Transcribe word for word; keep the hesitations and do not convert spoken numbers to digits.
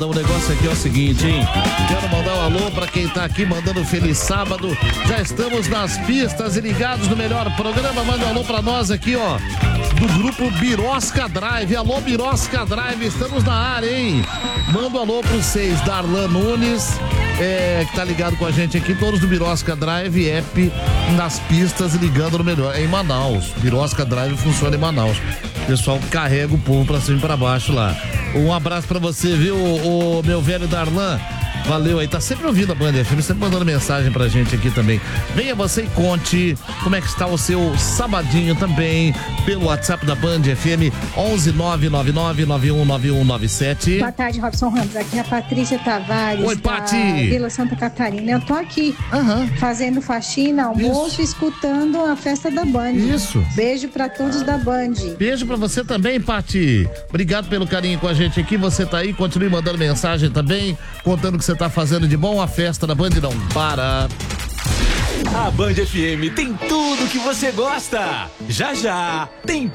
O negócio aqui é o seguinte, hein? Quero mandar um alô pra quem tá aqui mandando feliz sábado. Já estamos nas pistas e ligados no melhor programa. Manda um alô pra nós aqui, ó, do grupo Birosca Drive. Alô, Birosca Drive, estamos na área, hein? Manda um alô pros seis, Darlan Nunes, é, que tá ligado com a gente aqui, todos do Birosca Drive, app nas pistas e ligando no melhor. É em Manaus. Birosca Drive funciona em Manaus. O pessoal carrega o povo pra cima e pra baixo lá. Um abraço pra você, viu, o meu velho Darlan? Valeu aí, tá sempre ouvindo a Band F M, sempre mandando mensagem pra gente aqui também. Venha você e conte como é que está o seu sabadinho também, pelo WhatsApp da Band F M, onze nove nove nove nove um nove um nove sete. Boa tarde, Robson Ramos, aqui é a Patrícia Tavares. Oi, da Pati. Vila Santa Catarina. Eu tô aqui, uhum. fazendo faxina, almoço, Isso. escutando a festa da Band. Isso. Beijo pra todos da Band. Beijo pra você também, Pati. Obrigado pelo carinho com a gente aqui, você tá aí, continue mandando mensagem também, contando o que você tá fazendo de bom. A festa da Band não para. A Band F M tem tudo que você gosta. Já já tem